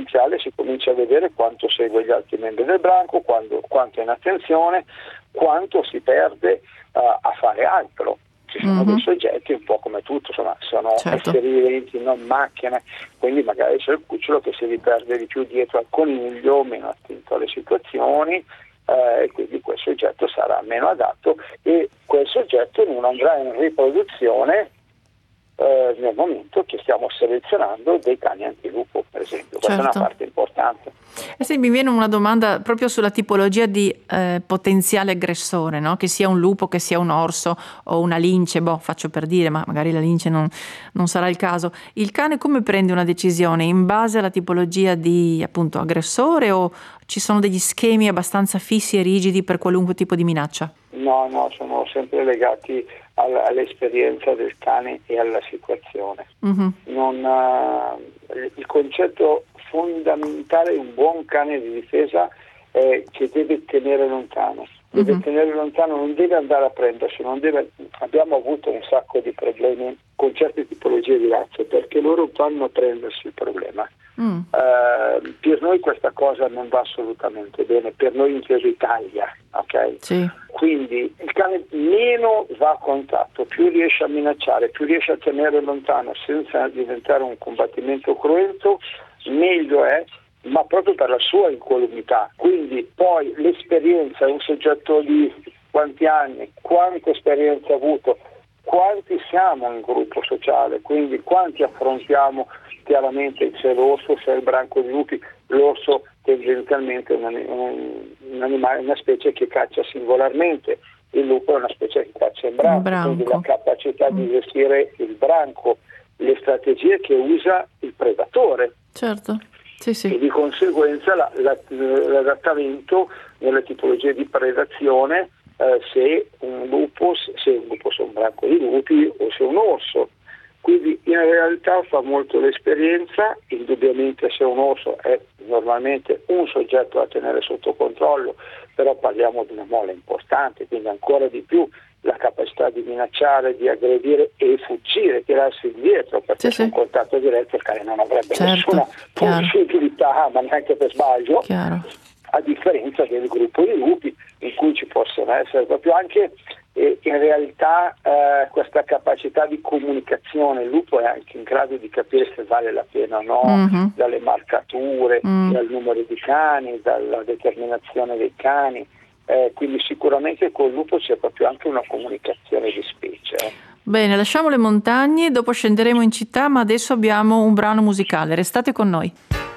iniziale si comincia a vedere quanto segue gli altri membri del branco, quanto è in attenzione, quanto si perde a fare altro. Ci sono dei soggetti, un po' come tutto, insomma, sono esseri viventi, non macchine, quindi magari c'è il cucciolo che si riperde di più dietro al coniglio, meno attento alle situazioni, e quindi quel soggetto sarà meno adatto e quel soggetto non andrà in riproduzione nel momento che stiamo selezionando dei cani antilupo, per esempio. Questa è una parte importante. Sì, mi viene una domanda proprio sulla tipologia di potenziale aggressore, no? Che sia un lupo, che sia un orso o una lince, faccio per dire, ma magari la lince non sarà il caso. Il cane come prende una decisione? In base alla tipologia di appunto aggressore, o ci sono degli schemi abbastanza fissi e rigidi per qualunque tipo di minaccia? No, sono sempre legati all'esperienza del cane e alla situazione. Il concetto fondamentale di un buon cane di difesa è che deve tenere lontano. Tenere lontano, non deve andare a prendersi, abbiamo avuto un sacco di problemi con certe tipologie di razze perché loro vanno a prendersi il problema. Per noi questa cosa non va assolutamente bene, per noi inteso Italia, ok? Sì. Quindi il cane meno va a contatto, più riesce a minacciare, più riesce a tenere lontano senza diventare un combattimento cruento, meglio è, ma proprio per la sua incolumità. Quindi poi l'esperienza, un soggetto di quanti anni, quanta esperienza ha avuto, quanti siamo in gruppo sociale, quindi quanti affrontiamo chiaramente, se l'orso, se è il branco di lupi, l'orso tendenzialmente è un animale, una specie che caccia singolarmente, il lupo è una specie che caccia in branco. Quindi la capacità di gestire il branco, le strategie che usa il predatore. Certo. Sì. E di conseguenza l'adattamento nelle tipologie di predazione, se un lupo, se un branco di lupi o se un orso. Quindi in realtà fa molto l'esperienza, indubbiamente se un orso è normalmente un soggetto da tenere sotto controllo, però parliamo di una mole importante, quindi ancora di più la capacità di minacciare, di aggredire e fuggire, tirarsi indietro, perché su un contatto diretto il cane non avrebbe nessuna possibilità, ma neanche per sbaglio, a differenza del gruppo di lupi in cui ci possono essere proprio anche in realtà questa capacità di comunicazione. Il lupo è anche in grado di capire se vale la pena o no, dalle marcature, dal numero di cani, dalla determinazione dei cani, quindi sicuramente col lupo c'è proprio anche una comunicazione di specie. Bene, lasciamo le montagne, dopo scenderemo in città, ma adesso abbiamo un brano musicale, restate con noi.